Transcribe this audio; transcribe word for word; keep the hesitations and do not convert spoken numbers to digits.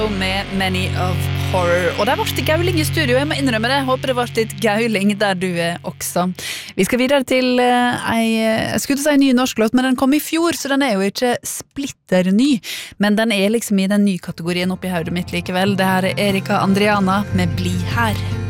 Med Many of Horror. Og der ble det gauling i studio, jeg må innrømme det. Håper det ble litt gauling der du er også. Vi skal videre til uh, ei, jeg skulle si en ny norsk låt, men den kom i fjor, så den er jo ikke splitter ny. Men den er liksom i den nye kategorien oppi hodet mitt likevel. Det her er Erika Andriana med Bli her.